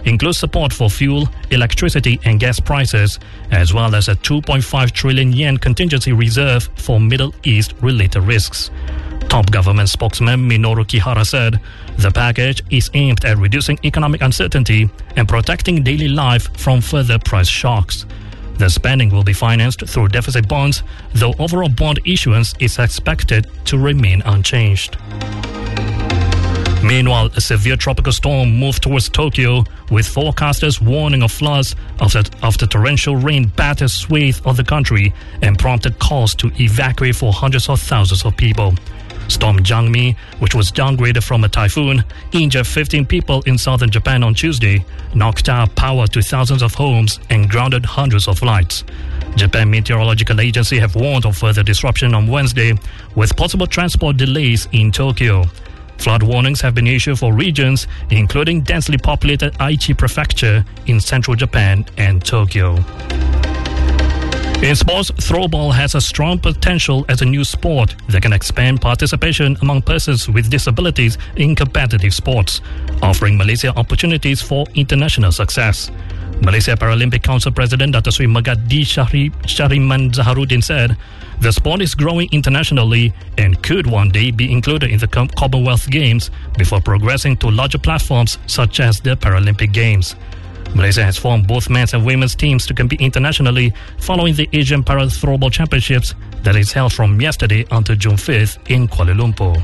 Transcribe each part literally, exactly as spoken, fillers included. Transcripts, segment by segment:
includes support for fuel, electricity and gas prices, as well as a two point five trillion yen contingency reserve for Middle East-related risks. Top government spokesman Minoru Kihara said the package is aimed at reducing economic uncertainty and protecting daily life from further price shocks. The spending will be financed through deficit bonds, though overall bond issuance is expected to remain unchanged. Meanwhile, a severe tropical storm moved towards Tokyo, with forecasters warning of floods after, after torrential rain battered swathes of the country and prompted calls to evacuate for hundreds of thousands of people. Storm Jangmi, which was downgraded from a typhoon, injured fifteen people in southern Japan on Tuesday, knocked out power to thousands of homes and grounded hundreds of flights. Japan Meteorological Agency have warned of further disruption on Wednesday, with possible transport delays in Tokyo. Flood warnings have been issued for regions including densely populated Aichi Prefecture in central Japan and Tokyo. In sports, throwball has a strong potential as a new sport that can expand participation among persons with disabilities in competitive sports, offering Malaysia opportunities for international success. Malaysia Paralympic Council President Dato Sri Megadi Shahri, Shahriman Zaharuddin said, the sport is growing internationally and could one day be included in the Commonwealth Games before progressing to larger platforms such as the Paralympic Games. Malaysia has formed both men's and women's teams to compete internationally following the Asian Para Throwball Championships that is held from yesterday until June fifth in Kuala Lumpur.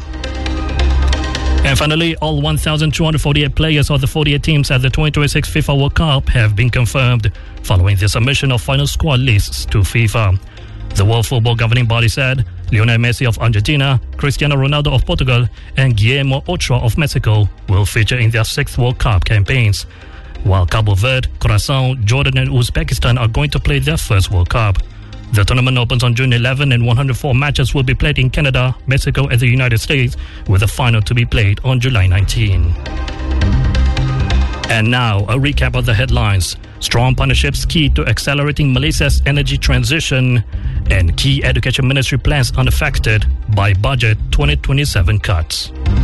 And finally, all one thousand two hundred forty-eight players of the forty-eight teams at the twenty twenty-six FIFA World Cup have been confirmed following the submission of final squad lists to FIFA. The World Football Governing Body said Lionel Messi of Argentina, Cristiano Ronaldo of Portugal and Guillermo Ochoa of Mexico will feature in their sixth World Cup campaigns, while Cabo Verde, Curacao, Jordan and Uzbekistan are going to play their first World Cup. The tournament opens on June eleventh and one hundred four matches will be played in Canada, Mexico and the United States, with the final to be played on July nineteenth. And now, a recap of the headlines. Strong partnerships key to accelerating Malaysia's energy transition, and key education ministry plans unaffected by budget twenty twenty-seven cuts.